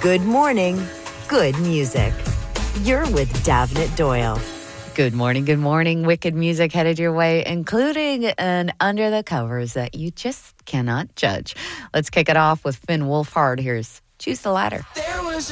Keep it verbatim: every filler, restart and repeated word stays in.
Good morning, good music. You're with Davnit Doyle. Good morning, good morning. Wicked music headed your way, including an Under the Covers that you just cannot judge. Let's kick it off with Finn Wolfhard. Here's Choose the Ladder. There